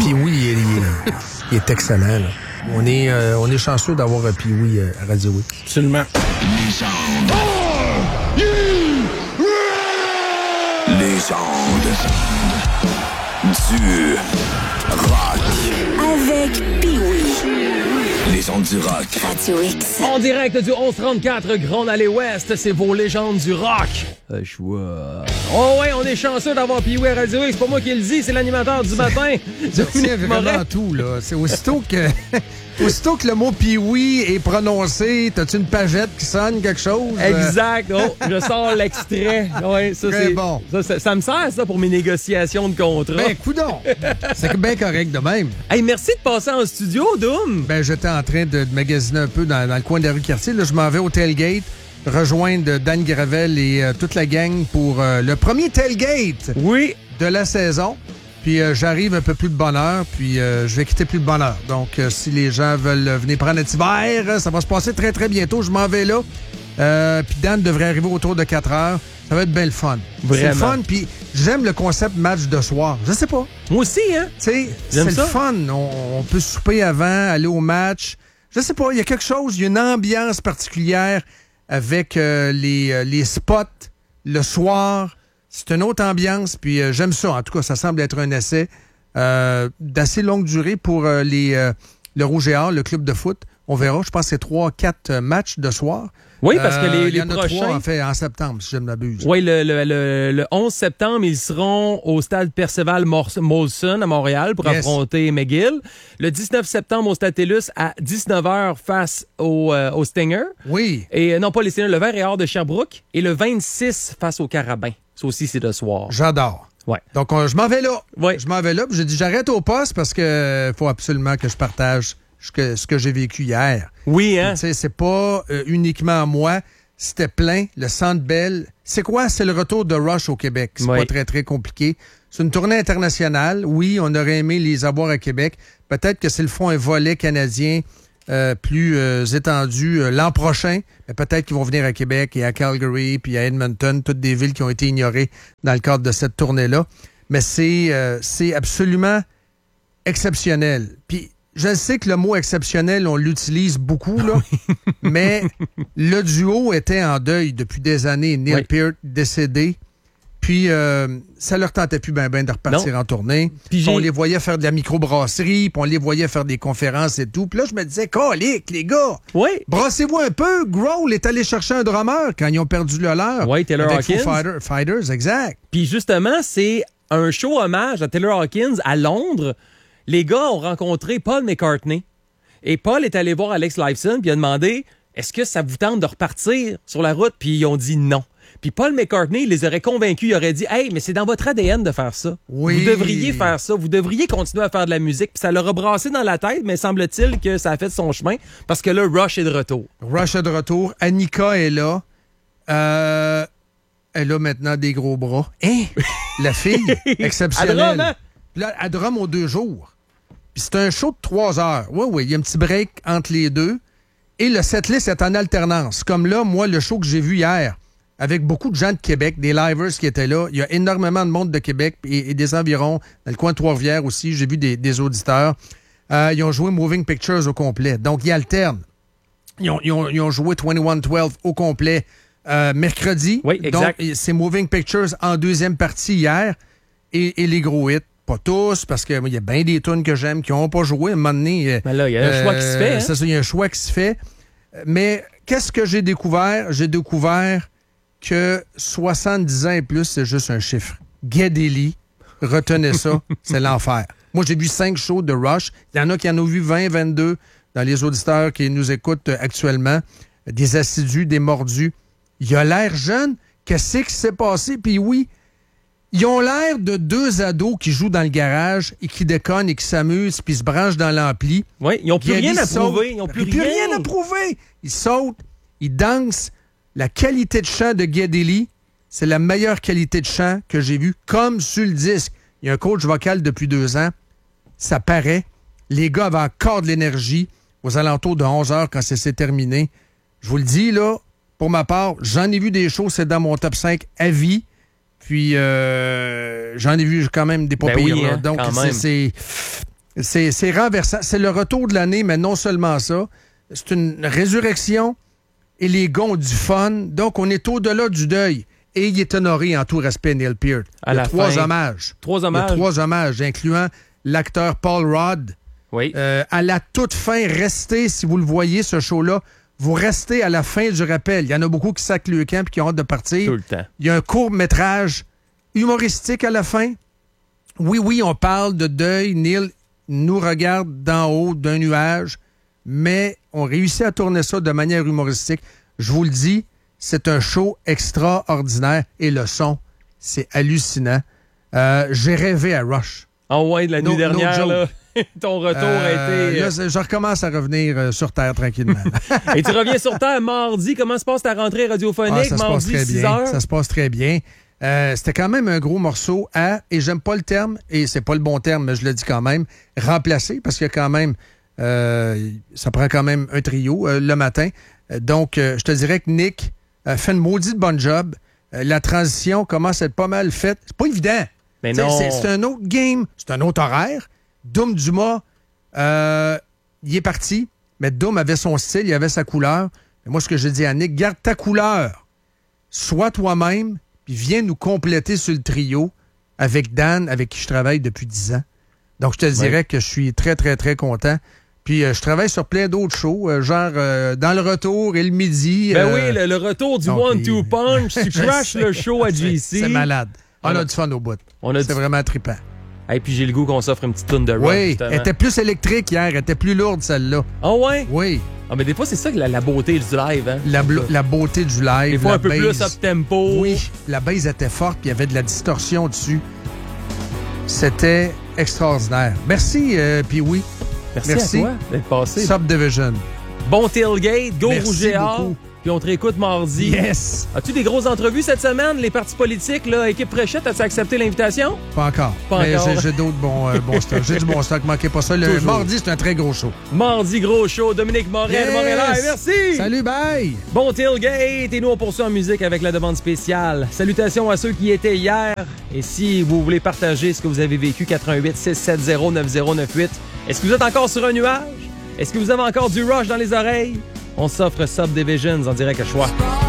Pee-wee, il est excellent, là. On est chanceux d'avoir Pee-wee à Radio X. Absolument. Légende du rock. Avec Pee-wee. Légende du rock. Radio X. En direct du 1134 Grande Allée Ouest, c'est vos légendes du rock. Oh ouais, on est chanceux d'avoir Pee-wee à Radio X. C'est pas moi qui le dis, c'est l'animateur du matin. C'est vraiment tout, là. C'est aussitôt que le mot Pee-wee est prononcé, t'as-tu une pagette qui sonne, quelque chose? Exact. Oh, je sors l'extrait. Ouais, ça, Très c'est bon. Ça me sert, ça, pour mes négociations de contrat. Ben, coudonc. C'est bien correct de même. Hey, merci de passer en studio, Doom. Ben, j'étais en train de magasiner un peu dans le coin de la rue Cartier. Là, je m'en vais au tailgate, rejoindre Dan Gravel et toute la gang pour le premier tailgate Oui. de la saison. Puis j'arrive un peu plus de bonne heure, puis je vais quitter plus de bonne heure. Donc, si les gens veulent venir prendre un petit verre, ça va se passer très, très bientôt. Je m'en vais là. Puis Dan devrait arriver autour de 4 heures. Ça va être bien le fun. Vraiment. C'est le fun, puis j'aime le concept match de soir. Je sais pas. Moi aussi, hein? Tu sais, c'est le fun. On peut souper avant, aller au match. Je sais pas, il y a quelque chose, il y a une ambiance particulière avec les spots le soir. C'est une autre ambiance, puis j'aime ça. En tout cas, ça semble être un essai d'assez longue durée pour le Rouge et Or, le club de foot. On verra. Je pense que c'est 3-4 matchs de soir. Oui, parce que les il y en a prochains... 3, en fait, en septembre, si je ne m'abuse. Oui, le 11 septembre, ils seront au stade Perceval Molson à Montréal pour affronter McGill. Le 19 septembre au stade TELUS à 19h face au Stinger. Oui. Et non, pas les Stingers, le Vert et Or de Sherbrooke. Et le 26 face au Carabin. Ça aussi, c'est de soir. J'adore. Ouais. Donc, je m'en vais là. Ouais. Je m'en vais là. J'ai dit, j'arrête au poste parce que faut absolument que je partage ce que j'ai vécu hier. Oui, hein? Tu sais, c'est pas uniquement moi. C'était plein. Le Centre Bell. C'est quoi? C'est le retour de Rush au Québec. C'est pas très, très compliqué. C'est une tournée internationale. Oui, on aurait aimé les avoir à Québec. Peut-être que s'ils font un volet canadien plus étendu l'an prochain, mais peut-être qu'ils vont venir à Québec et à Calgary puis à Edmonton, toutes des villes qui ont été ignorées dans le cadre de cette tournée-là. Mais c'est absolument exceptionnel. Puis je sais que le mot exceptionnel, on l'utilise beaucoup, là, mais le duo était en deuil depuis des années. Neil Peart décédé. Puis, ça leur tentait plus ben de repartir en tournée. Puis on les voyait faire de la microbrasserie, puis on les voyait faire des conférences et tout. Puis là, je me disais, colique, les gars, brassez-vous un peu. Grohl est allé chercher un drummer quand ils ont perdu le leur. Oui, Taylor Hawkins. Foo Fighters, exact. Puis justement, c'est un show hommage à Taylor Hawkins à Londres. Les gars ont rencontré Paul McCartney. Et Paul est allé voir Alex Lifeson puis il a demandé, est-ce que ça vous tente de repartir sur la route? Puis ils ont dit non. Puis Paul McCartney, il les aurait convaincus. Il aurait dit, hey, mais c'est dans votre ADN de faire ça. Oui. Vous devriez faire ça. Vous devriez continuer à faire de la musique. Puis ça leur a brassé dans la tête, mais semble-t-il que ça a fait son chemin parce que là, Rush est de retour. Rush est de retour. Annika est là. Elle a maintenant des gros bras. Hein? La fille, exceptionnelle. À drum, hein? Puis là, à drum aux 2 jours. Puis c'est un show de 3 heures. Oui, il y a un petit break entre les deux. Et le setlist est en alternance. Comme là, moi, le show que j'ai vu hier, avec beaucoup de gens de Québec, des livers qui étaient là. Il y a énormément de monde de Québec et des environs. Dans le coin de Trois-Rivières aussi, j'ai vu des auditeurs. Ils ont joué Moving Pictures au complet. Donc, ils alternent. Ils ont joué 2112 au complet mercredi. Oui, exact. Donc, c'est Moving Pictures en deuxième partie hier. Et les gros hits. Pas tous, parce qu'il y a bien des tunes que j'aime qui n'ont pas joué. À un moment donné... Mais là, il y a un choix qui se fait. Hein? C'est ça, il y a un choix qui se fait. Mais qu'est-ce que j'ai découvert? J'ai découvert que 70 ans et plus, c'est juste un chiffre. Geddy Lee, retenez ça, c'est l'enfer. Moi, j'ai vu 5 shows de Rush. Il y en a qui en ont vu 20, 22 dans les auditeurs qui nous écoutent actuellement. Des assidus, des mordus. Il a l'air jeune. Qu'est-ce qui s'est passé? Puis oui, ils ont l'air de 2 ados qui jouent dans le garage et qui déconnent et qui s'amusent puis se branchent dans l'ampli. Oui, ils n'ont plus rien à prouver. Ils n'ont plus rien à prouver. Ils sautent, ils dansent. La qualité de chant de Geddy Lee, c'est la meilleure qualité de chant que j'ai vue, comme sur le disque. Il y a un coach vocal depuis 2 ans. Ça paraît. Les gars avaient encore de l'énergie aux alentours de 11 heures quand c'est terminé. Je vous le dis, là, pour ma part, j'en ai vu des shows, c'est dans mon top 5 à vie. Puis, j'en ai vu quand même des pas pires. Oui, hein, donc, C'est renversant. C'est le retour de l'année, mais non seulement ça. C'est une résurrection et les gars ont du fun. Donc, on est au-delà du deuil. Et il est honoré en tout respect, Neil Peart. Il y a trois hommages. Trois hommages. Il y a 3 hommages, incluant l'acteur Paul Rudd. Oui. À la toute fin, restez, si vous le voyez, ce show-là, vous restez à la fin du rappel. Il y en a beaucoup qui sacent le camp et qui ont hâte de partir. Tout le temps. Il y a un court-métrage humoristique à la fin. Oui, on parle de deuil. Neil nous regarde d'en haut d'un nuage, mais on réussit à tourner ça de manière humoristique. Je vous le dis, c'est un show extraordinaire et le son, c'est hallucinant. J'ai rêvé à Rush. En ouais, de la nuit dernière, là, ton retour a été... Là, je recommence à revenir sur Terre tranquillement. Et tu reviens sur Terre mardi. Comment se passe ta rentrée radiophonique? Ça se passe très 6 bien. heures? Ça se passe très bien. C'était quand même un gros morceau et j'aime pas le terme, et c'est pas le bon terme, mais je le dis quand même, remplacer, parce que quand même, ça prend quand même un trio le matin. Donc, je te dirais que Nick fait une maudite bonne job. La transition commence à être pas mal faite. C'est pas évident. Mais non. C'est un autre game, c'est un autre horaire. Doom Dumas, il est parti, mais Doom avait son style, il avait sa couleur. Mais moi, ce que je dis à Nick, garde ta couleur. Sois toi-même, puis viens nous compléter sur le trio avec Dan, avec qui je travaille depuis 10 ans. Donc, je te dirais que je suis très, très, très content. Puis, je travaille sur plein d'autres shows, genre Dans le retour et le midi. Ben oui, le retour du One-Two Punch. Tu crashes le show à JC. C'est malade. On a du fun au bout. C'est vraiment trippant. Et puis, j'ai le goût qu'on s'offre une petite toune de rock. Oui, elle était plus électrique hier. Elle était plus lourde, celle-là. Ah ouais? Oui. Ah, mais des fois, c'est ça que la beauté du live. Hein? La beauté du live. Des fois, la un peu plus up-tempo. Oui, la bass était forte, puis il y avait de la distorsion dessus. C'était extraordinaire. Merci, puis oui. Merci à toi d'être passé. Subdivision. Bon tailgate, go Merci Rouge et Or. beaucoup. Puis on te réécoute mardi. Yes! As-tu des grosses entrevues cette semaine? Les partis politiques, là, équipe Fréchette, as-tu accepté l'invitation? Pas encore. Pas mais encore. j'ai d'autres bons stocks. J'ai du bon stock, manquez pas ça. Le Toujours. mardi, c'est un très gros show. Mardi, gros show. Dominique Morel, Morel. Merci! Salut, bye! Bon tailgate! Et nous, on poursuit en musique avec la demande spéciale. Salutations à ceux qui étaient hier. Et si vous voulez partager ce que vous avez vécu, 88 670 9098. Est-ce que vous êtes encore sur un nuage? Est-ce que vous avez encore du rush dans les oreilles? On s'offre Subdivisions en direct à Choix.